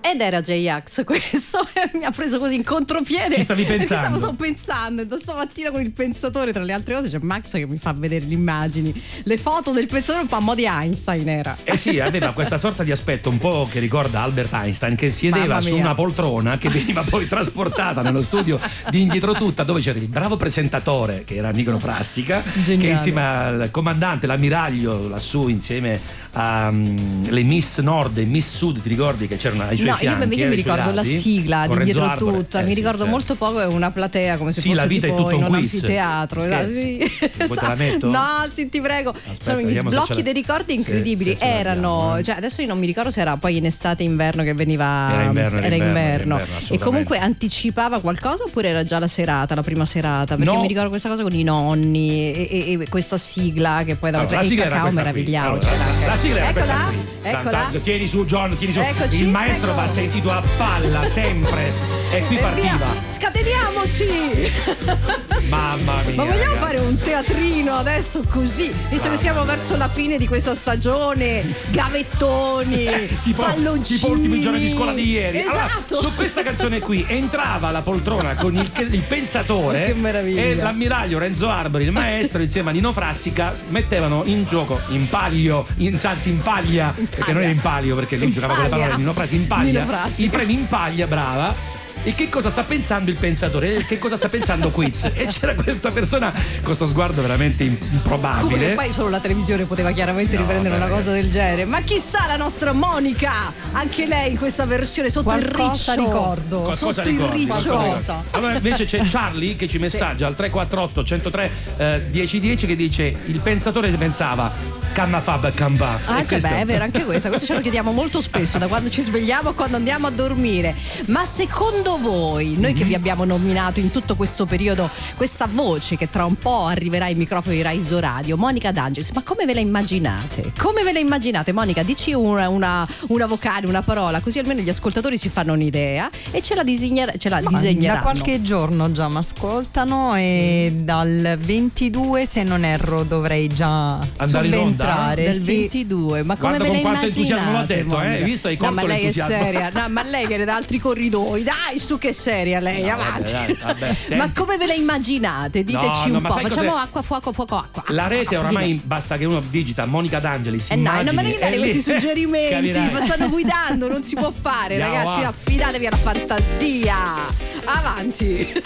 ed era J-Ax questo. Mi ha preso così in contropiede. Ci stavi pensando? Stavo pensando, e da stamattina con il pensatore, tra le altre cose c'è Max che mi fa vedere le immagini, le foto del pensatore, un po' a mo' di Einstein era. Sì, aveva questa sorta di aspetto un po' che ricorda Albert Einstein, che siedeva su una poltrona che veniva poi trasportata nello studio di Indietro Tutta, dove c'era il bravo presentatore che era Nicola Frassica, Geniale. che insieme al comandante, l'ammiraglio lassù, insieme a le Miss Nord e Miss Sud, ti ricordi che c'erano ai suoi fianchi? Io mi ricordo la sigla di Dietro Tutta, mi ricordo certo. molto poco, è una platea come se sì, fosse la vita tipo è tutto in un un quiz. anfiteatro. Sì. Vuoi te la metto? No, sì, ti prego. Sono gli sblocchi dei ricordi incredibili. Erano, cioè adesso io non mi ricordo se era poi in estate inverno che veniva. Era inverno, e comunque anticipava qualcosa oppure era già la serata, la prima serata? Perché mi ricordo questa cosa con i nonni e questa sigla che poi dava il cacao meravigliato. La sigla era questa qui. Eccola. Tieni su John, tieni su. Eccoci, il maestro va sentito a palla sempre e qui partiva. Scateniamoci! Mamma mia. Ma vogliamo ragazzi. fare un teatrino adesso così, visto che siamo verso la fine di questa stagione? Gavettoni, palloncini, tipo ultimi giorni di scuola di ieri. Esatto. Allora, su questa canzone qui entrava la poltrona con il pensatore. Che meraviglia. E l'ammiraglio Renzo Arbori, il maestro, insieme a Nino Frassica, mettevano in gioco in paglia, perché non era in palio, perché lui giocava con le parole. Nino Frassica, i premi in paglia, brava. E che cosa sta pensando il pensatore? Che cosa sta pensando Quiz? E c'era questa persona con questo sguardo veramente improbabile. Come poi solo la televisione poteva chiaramente riprendere una cosa del genere. Ma chissà la nostra Monica, anche lei in questa versione sotto il riccio. Ricordo. Sotto il riccio. Allora invece c'è Charlie che ci messaggia al 348 103 1010 che dice: il pensatore pensava Canna Fab Camba. È vero, anche questo ce lo chiediamo molto spesso da quando ci svegliamo a quando andiamo a dormire. Ma secondo voi, noi che vi abbiamo nominato in tutto questo periodo questa voce che tra un po' arriverà ai microfoni di Rai Radio, Monica D'Angelis, ma come ve la immaginate? Come ve la immaginate? Monica, dici una vocale, una parola, così almeno gli ascoltatori si fanno un'idea e ce la disegneranno. Da qualche giorno già mi ascoltano e dal 22, se non erro, dovrei già subentrare. Del 22, ma come ve la immaginate? Quanto entusiasmo l'ha detto, hai visto? Hai colto ma lei è l'entusiasmo. Seria, no, ma lei viene da altri corridoi, dai, su che seria lei, avanti. Vabbè, ma come ve la immaginate? Diteci un po', facciamo acqua, fuoco, acqua. La rete oramai basta che uno digita Monica D'Angelis, no, non me ne dare questi suggerimenti, ma stanno guidando, non si può fare. Andiamo, ragazzi, affidatevi alla fantasia. Avanti.